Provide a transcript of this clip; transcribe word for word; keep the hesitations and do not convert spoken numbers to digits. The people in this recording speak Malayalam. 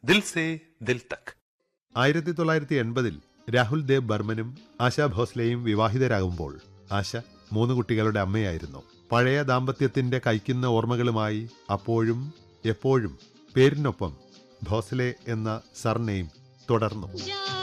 ദിൽ സേ ദിൽ തക്. ആയിരത്തി തൊള്ളായിരത്തി എൺപതിൽ രാഹുൽ ദേവ് ബർമനും ആശാ ഭോസ്ലെയും വിവാഹിതരാകുമ്പോൾ ആശ മൂന്ന് കുട്ടികളുടെ അമ്മയായിരുന്നു. പഴയ ദാമ്പത്യത്തിന്റെ കൈക്കുന്ന ഓർമ്മകളുമായി അപ്പോഴും എപ്പോഴും പേരിനൊപ്പം ഭോസ്ലെ എന്ന സർനെയിം തുടർന്നു.